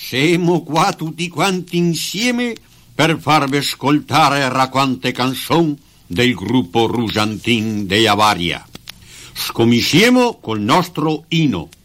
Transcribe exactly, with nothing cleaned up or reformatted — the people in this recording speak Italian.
Siamo qua tutti quanti insieme per farvi ascoltare racconte canzoni del gruppo Rusantin de Avaria. Scominciamo col nostro inno.